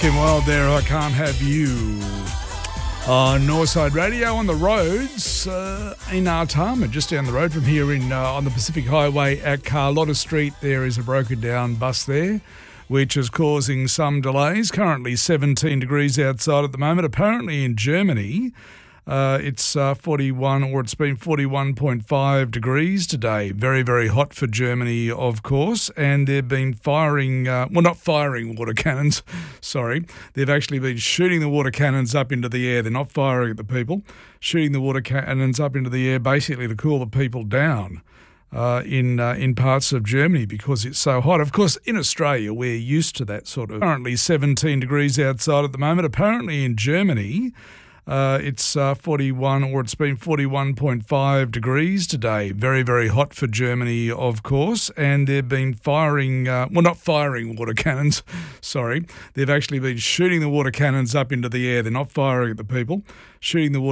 Kim Wilde there, I Can't Have You. On Northside Radio on the roads in Artarmon, just down the road from here on the Pacific Highway at Carlotta Street, there is a broken down bus there, which is causing some delays. Currently 17 degrees outside at the moment. Apparently in Germany, it's 41, or it's been 41.5 degrees today. Very, very hot for Germany, of course. And they've been firing, not firing water cannons, sorry. They've actually been shooting the water cannons up into the air. They're not firing at the people, shooting the water cannons up into the air basically to cool the people down in parts of Germany because it's so hot. Of course, in Australia, we're used to that sort of. Currently 17 degrees outside at the moment. Apparently in Germany, it's 41, or it's been 41.5 degrees today. Very, very hot for Germany, of course. And they've been firing, not firing water cannons, sorry. They've actually been shooting the water cannons up into the air. They're not firing at the people, shooting the water